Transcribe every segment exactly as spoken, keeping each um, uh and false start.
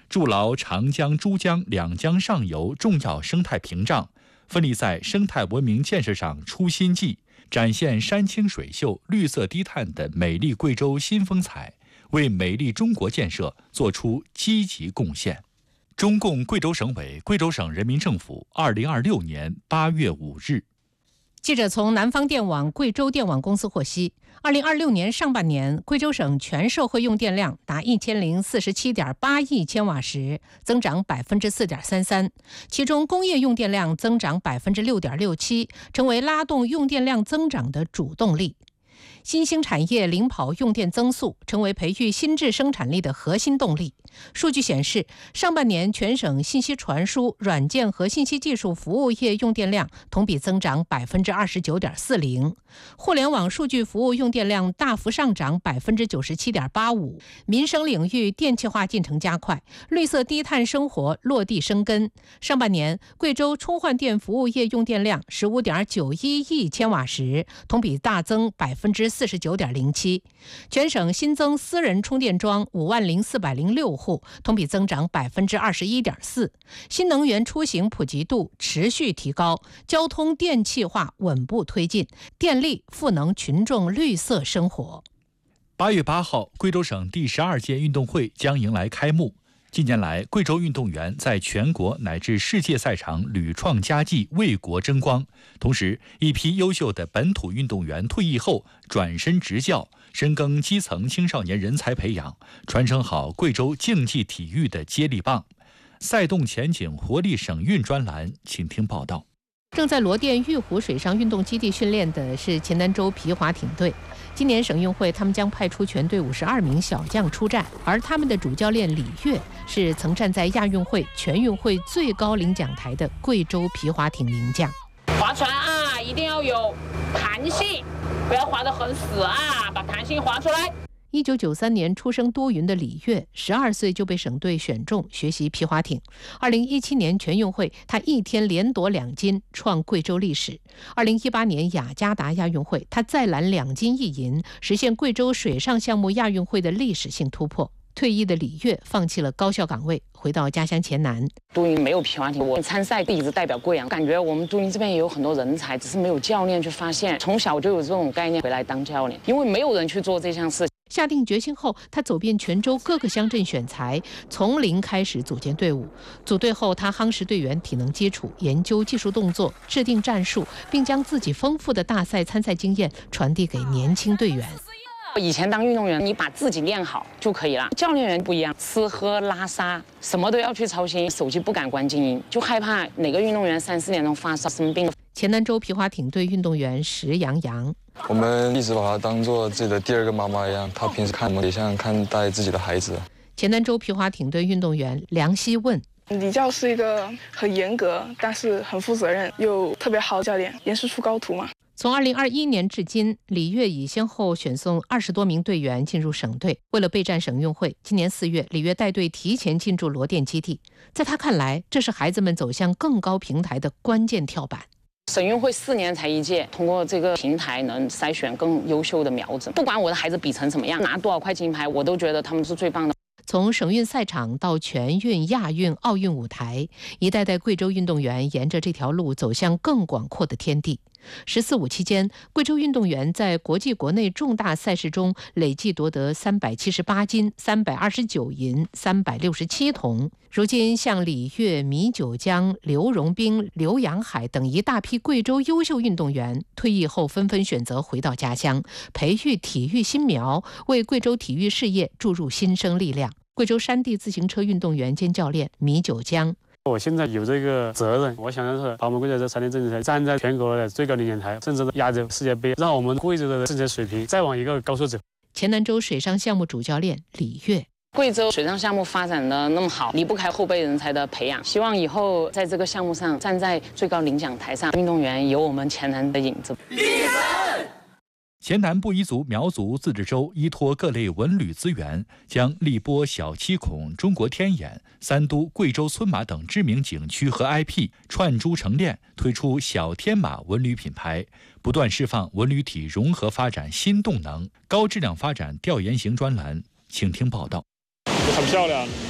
筑牢长江、珠江两江上游重要生态屏障，奋力在生态文明建设上出新绩，展现山清水秀、绿色低碳的美丽贵州新风采，为美丽中国建设作出积极贡献。中共贵州省委、贵州省人民政府二零二六年八月五日。 记者从南方电网贵州电网公司获悉，二零二六年上半年，贵州省全社会用电量达一千零四十七点八亿千瓦时，增长百分之四点三三。其中，工业用电量增长百分之六点六七，成为拉动用电量增长的主动力。新兴产业领跑用电增速，成为培育新质生产力的核心动力。数据显示，上半年全省信息传输、软件和信息技术服务业用电量同比增长百分之二十九点四零，互联网数据服务用电量大幅上涨百分之九十七点八五。民生领域电气化进程加快，绿色低碳生活落地生根。上半年，贵州充换电服务业用电量十五点九一亿千瓦时，同比大增百分之四十九点零七。全省新增私人充电桩五万零四百零六户，同比增长百分之二十一点四。新能源出行普及度持续提高，交通电气化稳步推进，电力赋能群众绿色生活。 八月八号，贵州省第十二届运动会将迎来开幕。近年来，贵州运动员在全国乃至世界赛场屡创佳绩，为国争光。同时，一批优秀的本土运动员退役后转身执教，深耕基层青少年人才培养，传承好贵州竞技体育的接力棒。赛动前景活力省运专栏，请听报道。 正在罗店玉湖水上运动基地训练的是黔南州皮划艇队。今年省运会，他们将派出全队五十二名小将出战，而他们的主教练李跃是曾站在亚运会、全运会最高领奖台的贵州皮划艇名将。 划船啊，一定要有弹性，不要划得很死啊，把弹性划出来。 一九九三年出生都匀的李跃，十二岁就被省队选中学习皮划艇。二零一七年全运会，他一天连夺两金，创贵州历史。二零一八年雅加达亚运会，他再揽两金一银，实现贵州水上项目亚运会的历史性突破。退役的李跃放弃了高校岗位，回到家乡黔南。 都匀没有皮划艇，我参赛一直代表贵阳，感觉我们都匀这边也有很多人才，只是没有教练去发现。从小就有这种概念，回来当教练，因为没有人去做这项事。 下定决心后，他走遍全州各个乡镇选材，从零开始组建队伍。组队后，他夯实队员体能基础，研究技术动作，制定战术，并将自己丰富的大赛参赛经验传递给年轻队员。 以前当运动员，你把自己练好就可以了。教练员不一样，吃喝拉撒什么都要去操心，手机不敢关静音，就害怕哪个运动员三四点钟发烧生病。 黔南州皮划艇队运动员石洋洋， 我们一直把她当做自己的第二个妈妈一样，她平时看我们也像看待自己的孩子。 黔南州皮划艇队运动员梁希问， 李教是一个很严格但是很负责任又特别好的教练，严师出高徒嘛。 从二零二一年至今，李跃已先后选送二十多名队员进入省队。为了备战省运会，今年四月，李跃带队提前进驻罗店基地。在他看来，这是孩子们走向更高平台的关键跳板。 省运会四年才一届，通过这个平台能筛选更优秀的苗子。不管我的孩子比成怎么样，拿多少块金牌，我都觉得他们是最棒的。 从省运赛场到全运、亚运、奥运舞台，一代代贵州运动员沿着这条路走向更广阔的天地。十四五期间，贵州运动员在国际国内重大赛事中累计夺得三百七十八金、三百二十九银、三百六十七铜。如今，像李跃、米九江、刘荣斌、刘洋海等一大批贵州优秀运动员退役后纷纷选择回到家乡，培育体育新苗，为贵州体育事业注入新生力量。贵州山地自行车运动员兼教练米九江， 我现在有这个责任，我想的是把我们贵州这山地自行车站在全国的最高领奖台，甚至亚洲世界杯，让我们贵州的自行车水平再往一个高处走。 黔南州水上项目主教练李跃， 贵州水上项目发展的那么好，离不开后备人才的培养。希望以后在这个项目上站在最高领奖台上，运动员有我们黔南的影子。 黔南布依族苗族自治州依托各类文旅资源，将荔波小七孔、中国天眼、三都、贵州村马等知名景区和 I P 串珠成链，推出小天马文旅品牌，不断释放文旅体融合发展新动能。高质量发展调研型专栏，请听报道。 很漂亮。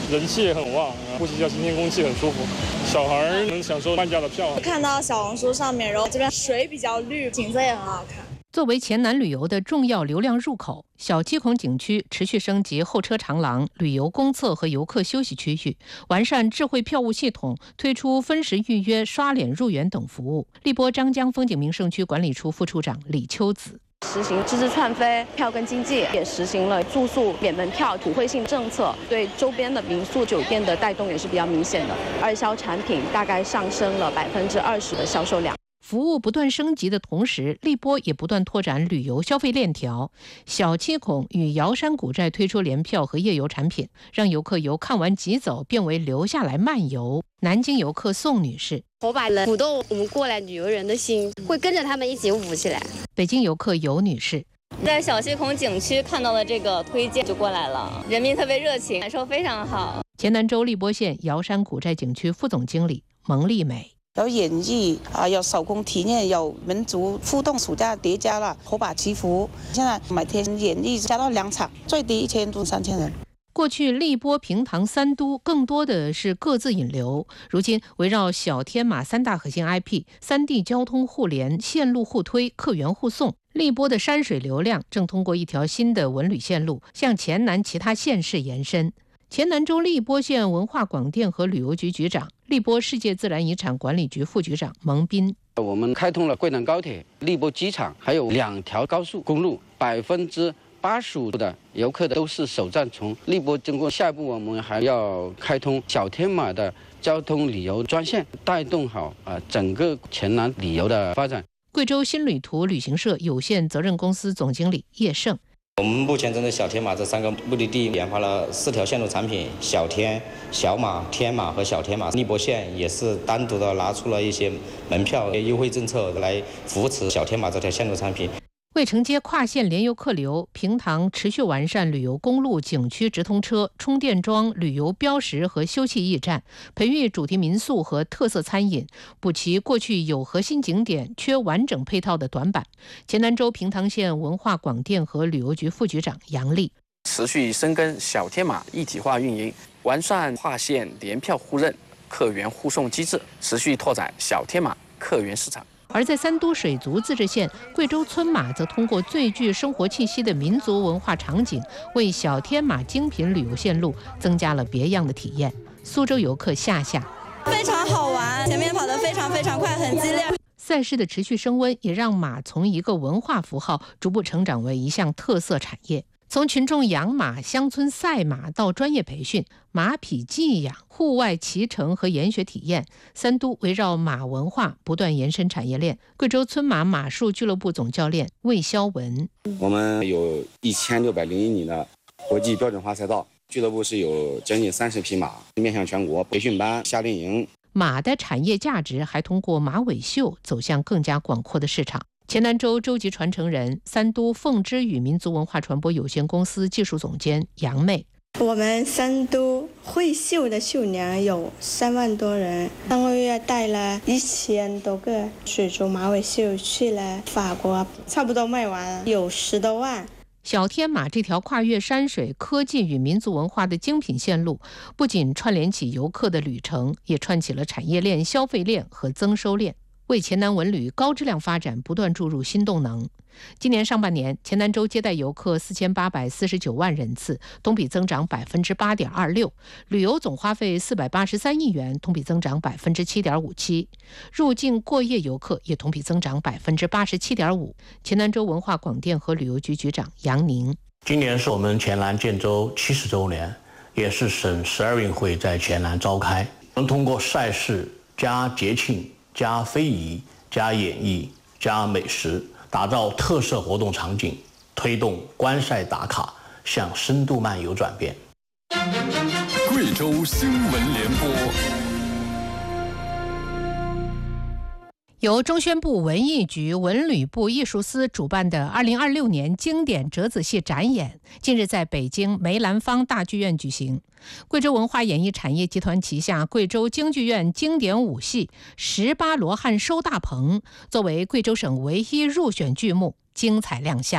人气也很旺，呼吸一下新鲜空气很舒服。小孩能享受半价的票。 看到小红书上面，然后这边水比较绿，景色也很好看。 作为黔南旅游的重要流量入口，小七孔景区持续升级候车长廊、旅游公厕和游客休息区域，完善智慧票务系统，推出分时预约、刷脸入园等服务。荔波张江风景名胜区管理处副处长李秋子。 实行知识串飞、票根经济，也实行了住宿免门票普惠性政策，对周边的民宿酒店的带动也是比较明显的。二销产品大概上升了百分之二十的销售量。 服务不断升级的同时，荔波也不断拓展旅游消费链条。小七孔与瑶山古寨推出联票和夜游产品，让游客由看完即走变为留下来漫游。南京游客宋女士： 我把人鼓动我们过来旅游人的心，会跟着他们一起舞起来。 北京游客尤女士： 在小七孔景区看到了这个推荐就过来了，人民特别热情，感受非常好。 黔南州荔波县瑶山古寨景区副总经理蒙丽美。 有演绎啊，有手工体验，有民族互动，暑假叠加了火把祈福。现在每天演绎加到两场，最低一千多三千人。 过去荔波、平塘三都更多的是各自引流，如今围绕小天马三大核心 I P， 三地交通互联、线路互推、客源互送。荔波的山水流量正通过一条新的文旅线路向黔南其他县市延伸。黔南州荔波县文化广电和旅游局局长、荔波世界自然遗产管理局副局长蒙斌： 我们开通了桂南高铁、荔波机场，还有两条高速公路，百分之八十五的游客都是首站从荔波经过。下一步我们还要开通小天马的交通旅游专线，带动好啊整个黔南旅游的发展。 贵州新旅途旅行社有限责任公司总经理叶胜： 我们目前针对小天马这三个目的地研发了四条线路产品，小天、小马、天马和小天马。荔波县也是单独的拿出了一些门票优惠政策来扶持小天马这条线路产品。 为承接跨县联游客流，平塘持续完善旅游公路、景区直通车、充电桩、旅游标识和休憩驿站，培育主题民宿和特色餐饮，补齐过去有核心景点缺完整配套的短板。黔南州平塘县文化广电和旅游局副局长杨丽： 持续深耕小天马一体化运营，完善跨县联票互认、客源互送机制，持续拓展小天马客源市场。 而在三都水族自治县，贵州村马则通过最具生活气息的民族文化场景，为小天马精品旅游线路增加了别样的体验。苏州游客夏夏： 非常好玩，前面跑得非常非常快，很激烈。 赛事的持续升温，也让马从一个文化符号逐步成长为一项特色产业。从群众养马、乡村赛马到专业培训、马匹寄养、户外骑乘和研学体验，三都围绕马文化不断延伸产业链。贵州村马马术俱乐部总教练魏肖文： 我们有一千六百零一米的国际标准化赛道，俱乐部是有将近三十匹马，面向全国，培训班、夏令营。 马的产业价值还通过马尾秀走向更加广阔的市场。黔南州州级传承人、三都凤之语民族文化传播有限公司技术总监杨妹： 我们三都会绣的绣娘有三万多人，上个月带了一千多个水族马尾绣去了法国，差不多卖完了，有十多万。 小天马这条跨越山水、科技与民族文化的精品线路，不仅串联起游客的旅程，也串起了产业链、消费链和增收链，为黔南文旅高质量发展不断注入新动能。今年上半年，黔南州接待游客四千八百四十九万人次，同比增长百分之八点二六，旅游总花费四百八十三亿元，同比增长百分之七点五七，入境过夜游客也同比增长百分之八十七点五。黔南州文化广电和旅游局局长杨宁： 今年是我们黔南建州七十周年，也是省十二运会在黔南召开。我们通过赛事加节庆加非遗加演艺加美食，打造特色活动场景，推动观赛打卡向深度漫游转变。 贵州新闻联播， 由中宣部文艺局文旅部艺术司主办的二零二六年经典折子戏展演，近日在北京梅兰芳大剧院举行。贵州文化演艺产业集团旗下贵州京剧院经典武戏《十八罗汉收大棚》作为贵州省唯一入选剧目，精彩亮相。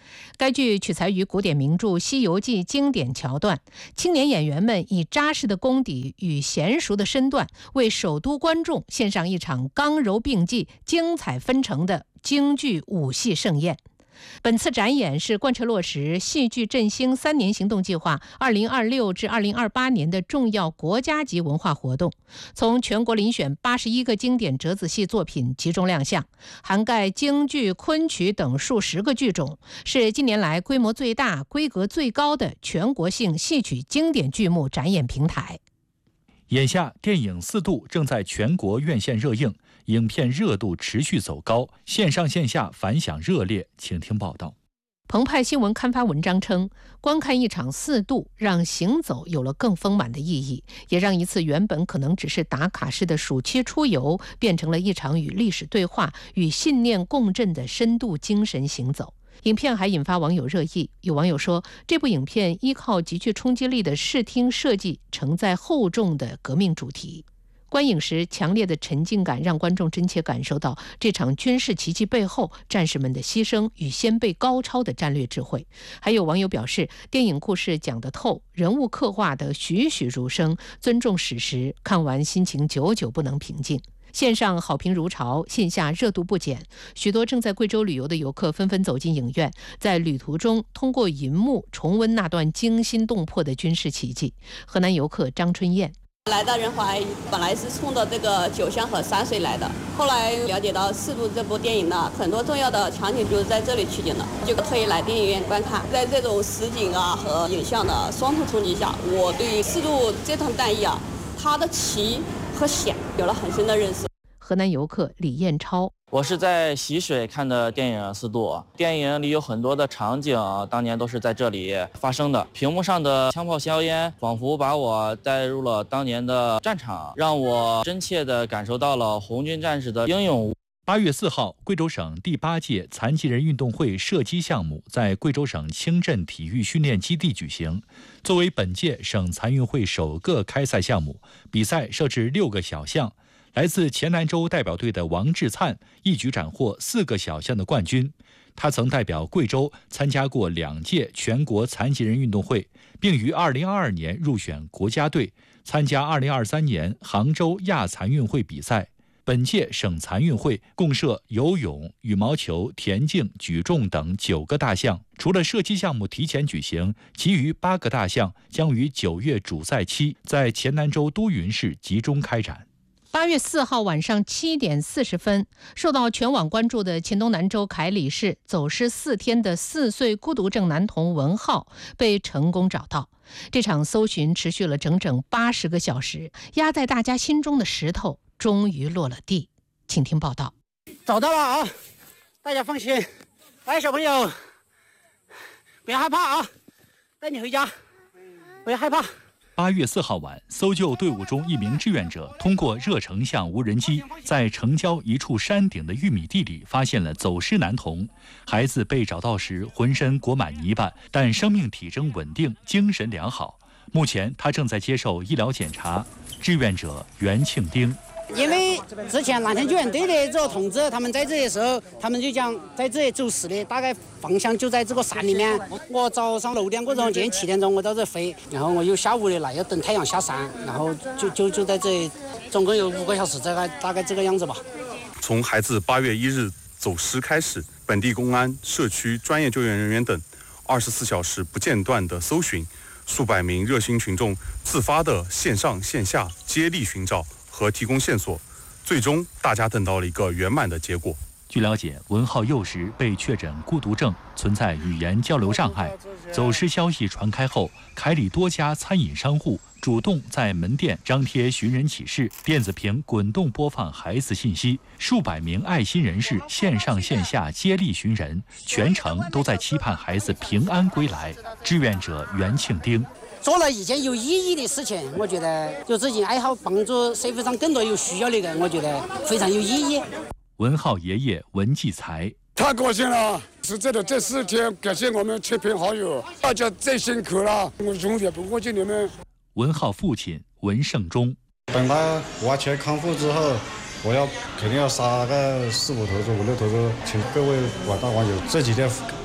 该剧取材于古典名著《西游记》经典桥段，青年演员们以扎实的功底与娴熟的身段，为首都观众献上一场刚柔并济、精彩纷呈的京剧武戏盛宴。本次展演是贯彻落实戏剧振兴三年行动计划二零二六至二零二八年的重要国家级文化活动，从全国遴选八十一个经典折子戏作品集中亮相，涵盖京剧、昆曲等数十个剧种，是近年来规模最大、规格最高的全国性戏曲经典剧目展演平台。 眼下，电影《四渡》正在全国院线热映，影片热度持续走高，线上线下反响热烈。请听报道。 澎湃新闻刊发文章称，观看一场四渡，让行走有了更丰满的意义，也让一次原本可能只是打卡式的暑期出游，变成了一场与历史对话、与信念共振的深度精神行走。影片还引发网友热议，有网友说，这部影片依靠极具冲击力的视听设计，承载厚重的革命主题。观影时，强烈的沉浸感让观众真切感受到这场军事奇迹背后战士们的牺牲与先辈高超的战略智慧。还有网友表示，电影故事讲得透，人物刻画得栩栩如生，尊重史实，看完心情久久不能平静。线上好评如潮，线下热度不减，许多正在贵州旅游的游客纷纷走进影院，在旅途中通过银幕重温那段惊心动魄的军事奇迹。河南游客张春燕。 来到仁怀，本来是冲着这个酒香和山水来的，后来了解到《四渡》这部电影呢，很多重要的场景就是在这里取景的，就特意来电影院观看。在这种实景啊和影像的双重冲击下，我对《四渡》这场战役啊，它的奇和险有了很深的认识。 河南游客李彦超。 我是在习水看的电影《四渡》，电影里有很多的场景，当年都是在这里发生的。屏幕上的枪炮硝烟，仿佛把我带入了当年的战场，让我真切地感受到了红军战士的英勇。 八月四号，贵州省第八届残疾人运动会射击项目在贵州省清镇体育训练基地举行。作为本届省残运会首个开赛项目，比赛设置六个小项。来自黔南州代表队的王志灿一举斩获四个小项的冠军。他曾代表贵州参加过两届全国残疾人运动会，并于二零二二年入选国家队，参加二零二三年杭州亚残运会比赛。本届省残运会共设游泳、羽毛球、田径、举重等九个大项。除了射击项目提前举行，其余八个大项将于九月主赛期在黔南州都匀市集中开展。 八月四号晚上七点四十分，受到全网关注的黔东南州凯里市走失四天的四岁孤独症男童文浩被成功找到。这场搜寻持续了整整八十个小时，压在大家心中的石头终于落了地。请听报道。 找到了啊，大家放心。来，小朋友，不要害怕啊，带你回家，不要害怕。 八月四号晚，搜救队伍中一名志愿者通过热成像无人机，在城郊一处山顶的玉米地里发现了走失男童。孩子被找到时浑身裹满泥巴，但生命体征稳定，精神良好。目前他正在接受医疗检查。志愿者袁庆丁。 因为之前蓝天救援队的这个同志，他们在这里的时候，他们就讲在这里走失的，大概方向就在这个山里面。我早上六点过钟，今天七点钟我到这飞，然后我又下午的来，要等太阳下山，然后就就就在这里，总共有五个小时，大概大概这个样子吧。 从孩子八月一日走失开始，本地公安、社区专业救援人员等二十四小时不间断的搜寻，数百名热心群众自发的线上线下接力寻找和提供线索，最终大家等到了一个圆满的结果。 据了解，文浩幼时被确诊孤独症，存在语言交流障碍。走失消息传开后，凯里多家餐饮商户主动在门店张贴寻人启事，电子屏滚动播放孩子信息，数百名爱心人士线上线下接力寻人，全程都在期盼孩子平安归来。志愿者袁庆丁。 做了一件有意义的事情，我觉得就自己爱好帮助社会上更多有需要的人，我觉得非常有意义。 文浩爷爷文继才， 太高兴了！是真的，这四天感谢我们亲朋好友，大家最辛苦了，我永远不忘记你们。 文浩父亲文胜忠， 等他完全康复之后，我要肯定要杀个四五头猪、五六头猪，请各位广大网友这几天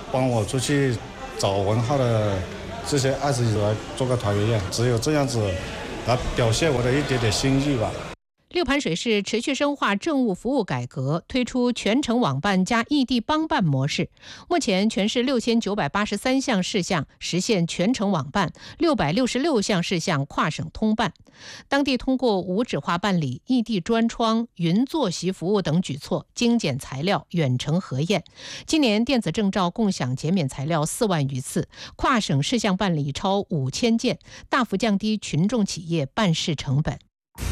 帮我出去找文化的这些爱好者来做个团圆宴，只有这样子来表现我的一点点心意吧。 六盘水市持续深化政务服务改革，推出全程网办加异地帮办模式。目前全市六千九百八十三项事项实现全程网办，六百六十六项事项跨省通办。当地通过无纸化办理、异地专窗、云坐席服务等举措，精简材料，远程核验。今年电子证照共享减免材料四万余次，跨省事项办理超五千件，大幅降低群众企业办事成本。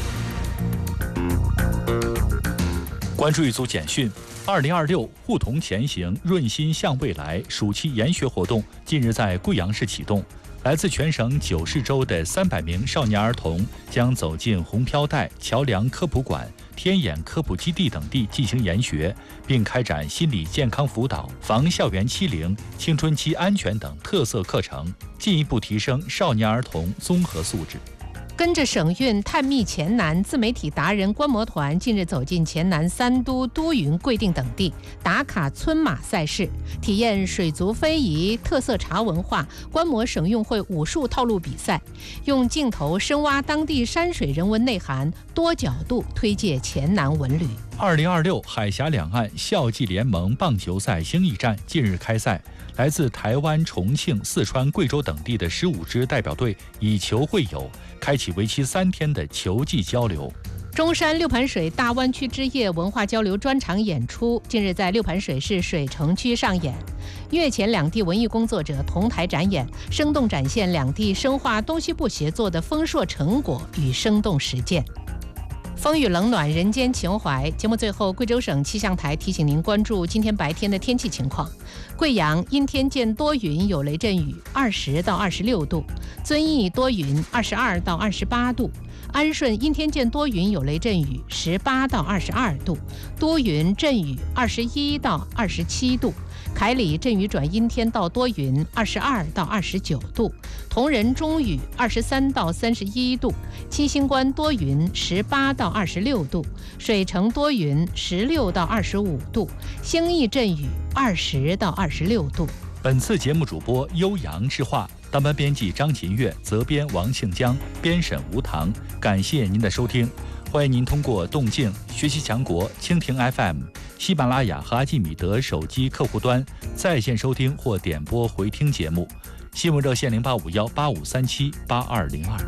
关注一组简讯：二零二六互同前行，润心向未来暑期研学活动近日在贵阳市启动。来自全省九市州的三百名少年儿童将走进红飘带、桥梁科普馆、天眼科普基地等地进行研学，并开展心理健康辅导、防校园欺凌、青春期安全等特色课程，进一步提升少年儿童综合素质。 跟着省运探秘黔南自媒体达人观摩团近日走进黔南三都、都匀、贵定等地，打卡村马赛事，体验水族非遗、特色茶文化，观摩省运会武术套路比赛，用镜头深挖当地山水人文内涵，多角度推介黔南文旅。 二零二六海峡两岸校际联盟棒球赛星义战近日开赛，来自台湾、重庆、四川、贵州等地的十五支代表队以球会友，开启为期三天的球技交流。 中山六盘水大湾区之夜文化交流专场演出近日在六盘水市水城区上演，月前两地文艺工作者同台展演，生动展现两地深化东西部协作的丰硕成果与生动实践。风雨冷暖人间情怀，节目最后，贵州省气象台提醒您关注今天白天的天气情况。贵阳阴天见多云有雷阵雨，二十到二十六度；遵义多云，二十二到二十八度；安顺阴天见多云有雷阵雨，十八到二十二度；都匀阵雨，二十一到二十七度；凯里阵雨转阴天到多云，二十二到二十九度；铜仁中雨，二十三到三十一度；七星关多云，十八到二十六度；水城多云，十六到二十五度；兴义阵雨，二十到二十六度。 本次节目主播悠扬之话，当班编辑张琴月，责编王庆江，编审吴棠。感谢您的收听，欢迎您通过动静、学习强国、蜻蜓 F M、喜马拉雅和阿基米德手机客户端在线收听或点播回听节目。新闻热线零八五幺八五三七八二零二。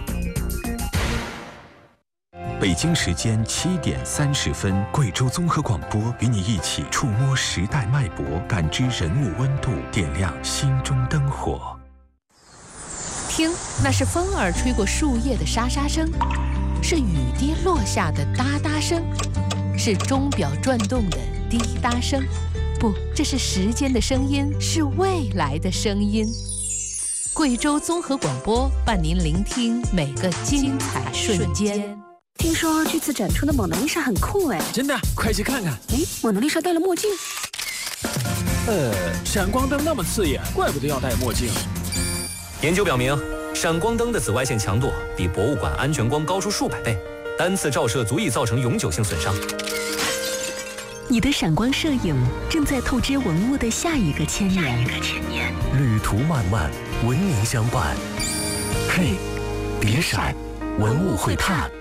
北京时间七点三十分，贵州综合广播与你一起触摸时代脉搏，感知人物温度，点亮心中灯火。 听，那是风儿吹过树叶的沙沙声，是雨滴落下的哒哒声，是钟表转动的滴答声。不，这是时间的声音，是未来的声音。贵州综合广播伴您聆听每个精彩瞬间。 听说这次展出的蒙娜丽莎很酷哎！ 真的，快去看看！ 哎，蒙娜丽莎戴了墨镜。 呃，闪光灯那么刺眼，怪不得要戴墨镜。 研究表明，闪光灯的紫外线强度比博物馆安全光高出数百倍，单次照射足以造成永久性损伤。 你的闪光摄影正在透支文物的下一个千年。 旅途漫漫，文明相伴。嘿，别闪，文物会探。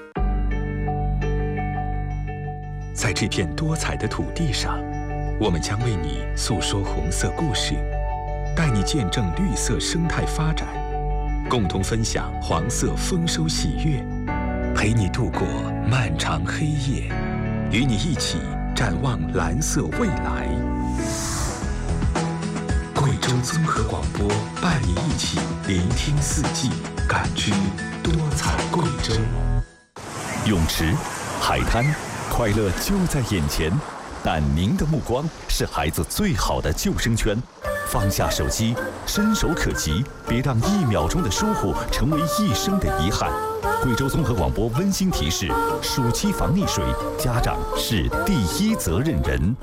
在这片多彩的土地上，我们将为你诉说红色故事，带你见证绿色生态发展，共同分享黄色丰收喜悦，陪你度过漫长黑夜，与你一起展望蓝色未来。贵州综合广播伴你一起聆听四季，感知多彩贵州。 泳池、海滩，快乐就在眼前，但您的目光是孩子最好的救生圈。放下手机，伸手可及，别让一秒钟的疏忽成为一生的遗憾。贵州综合广播温馨提示：暑期防溺水，家长是第一责任人。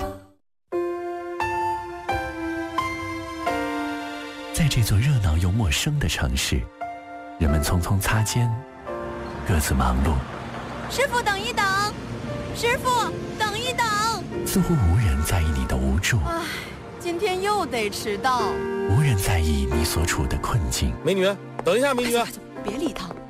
在这座热闹又陌生的城市，人们匆匆擦肩，各自忙碌。 师傅，等一等！师傅，等一等！ 似乎无人在意你的无助。 今天又得迟到。 无人在意你所处的困境。 美女，等一下，美女， 别理他。